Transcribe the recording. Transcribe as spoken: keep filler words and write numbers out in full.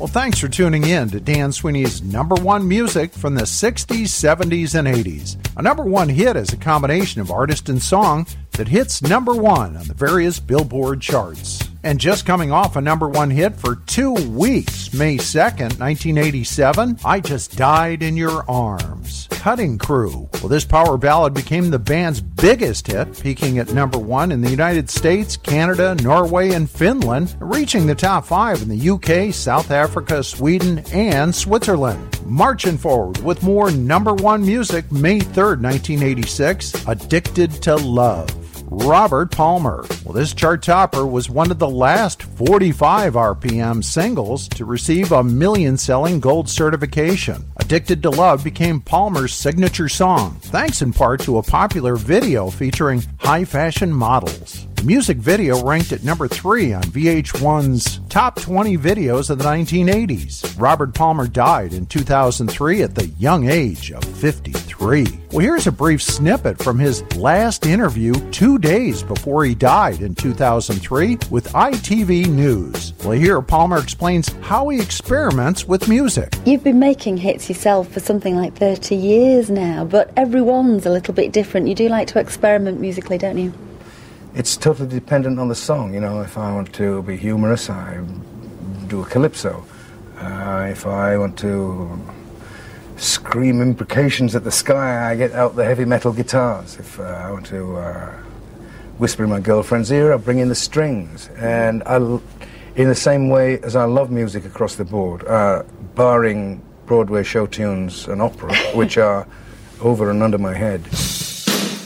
Well, thanks for tuning in to Dan Sweeney's number one music from the sixties, seventies, and eighties. A number one hit is a combination of artist and song that hits number one on the various Billboard charts. And just coming off a number one hit for two weeks, May second, nineteen eighty-seven, I Just Died in Your Arms. Cutting Crew. Well, this power ballad became the band's biggest hit, peaking at number one in the United States, Canada, Norway, and Finland, reaching the top five in the U K, South Africa, Sweden, and Switzerland. Marching forward with more number one music, May third, nineteen eighty-six, Addicted to Love. Robert Palmer. Well, this chart topper was one of the last forty-five R P M singles to receive a million-selling gold certification. Addicted to Love became Palmer's signature song, thanks in part to a popular video featuring high-fashion models. The music video ranked at number three on V H one's Top twenty Videos of the nineteen eighties. Robert Palmer died in two thousand three at the young age of fifty-three. Well, here's a brief snippet from his last interview two days before he died in two thousand three with I T V News. Well, here Palmer explains how he experiments with music. You've been making hits yourself for something like thirty years now, but everyone's a little bit different. You do like to experiment musically, don't you? It's totally dependent on the song. You know, if I want to be humorous, I do a calypso. Uh, if I want to scream imprecations at the sky, I get out the heavy metal guitars. If uh, I want to uh, whisper in my girlfriend's ear, I bring in the strings. And I, in the same way as I love music across the board, uh, barring Broadway show tunes and opera, which are over and under my head.